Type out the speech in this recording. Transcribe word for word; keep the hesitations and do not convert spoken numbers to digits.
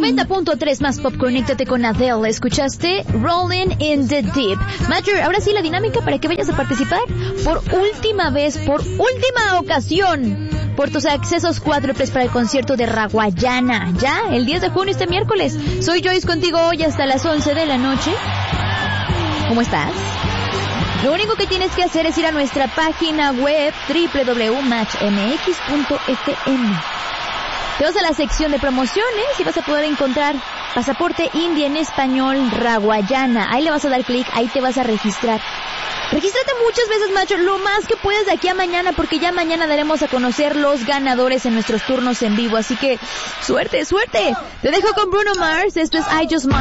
noventa punto tres más pop, conéctate con Adele. Escuchaste Rolling in the Deep. Major, ahora sí la dinámica para que vayas a participar por última vez, por última ocasión, por tus accesos cuádruples para el concierto de Raguayana. Ya, el diez de junio, este miércoles. Soy Joyce contigo hoy hasta las once de la noche. ¿Cómo estás? Lo único que tienes que hacer es ir a nuestra página web doble u doble u doble u punto match m x punto f m. Te vas a la sección de promociones y vas a poder encontrar Pasaporte Indie en español Raguayana. Ahí le vas a dar clic, ahí te vas a registrar. Regístrate muchas veces, macho, lo más que puedes de aquí a mañana, porque ya mañana daremos a conocer los ganadores en nuestros turnos en vivo. Así que, suerte, suerte. Te dejo con Bruno Mars. Esto es I Just Might.